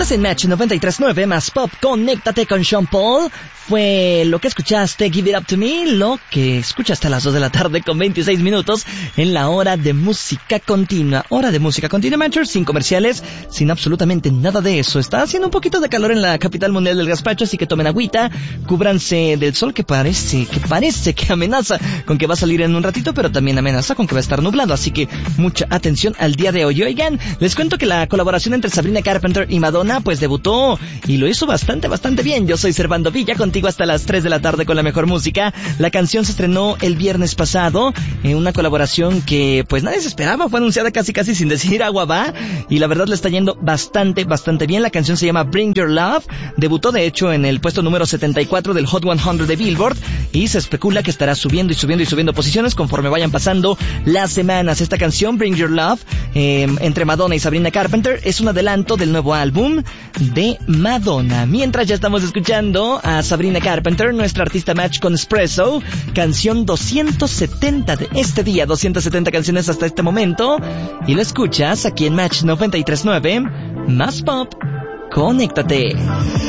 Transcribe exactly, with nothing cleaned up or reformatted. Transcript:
Estás en Match noventa y tres punto nueve más Pop. Conéctate con Sean Paul. Fue lo que escuchaste, Give It Up To Me, lo que escuchaste a las dos de la tarde con veintiséis minutos en la hora de música continua. Hora de música continua, Matchers, sin comerciales, sin absolutamente nada de eso. Está haciendo un poquito de calor en la capital mundial del gazpacho, así que tomen agüita, cúbranse del sol que parece, que parece que amenaza con que va a salir en un ratito, pero también amenaza con que va a estar nublado, así que mucha atención al día de hoy. Oigan, les cuento que la colaboración entre Sabrina Carpenter y Madonna pues debutó y lo hizo bastante, bastante bien. Yo soy Servando Villa, contigo hasta las tres de la tarde con la mejor música. La canción se estrenó el viernes pasado en una colaboración que pues nadie se esperaba, fue anunciada casi casi sin decir agua va, y la verdad le está yendo bastante, bastante bien. La canción se llama Bring Your Love, debutó de hecho en el puesto número setenta y cuatro del Hot cien de Billboard y se especula que estará subiendo y subiendo y subiendo posiciones conforme vayan pasando las semanas. Esta canción, Bring Your Love, eh, entre Madonna y Sabrina Carpenter, es un adelanto del nuevo álbum de Madonna. Mientras ya estamos escuchando a Sabrina Carpenter, nuestra artista Match con Espresso, canción doscientos setenta de este día, doscientas setenta canciones hasta este momento, y lo escuchas aquí en Match noventa y tres punto nueve, más Pop, conéctate.